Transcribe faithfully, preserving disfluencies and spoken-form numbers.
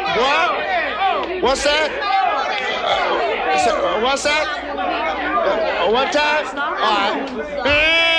What? What's that? Uh, so- what's that? Uh, one time? All right.